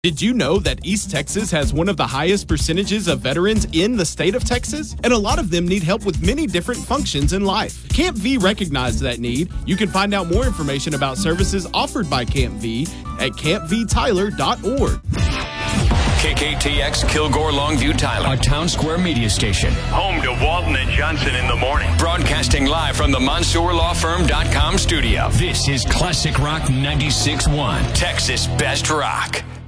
Did you know that East Texas has one of the highest percentages of veterans in the state of Texas? And a lot of them need help with many different functions in life. Camp V recognized that need. You can find out more information about services offered by Camp V at campvtyler.org. KKTX Kilgore Longview Tyler, a Town Square media station. Home to Walton and Johnson in the morning. Broadcasting live from the MonsourLawFirm.com studio. This is Classic Rock 96.1, Texas Best Rock.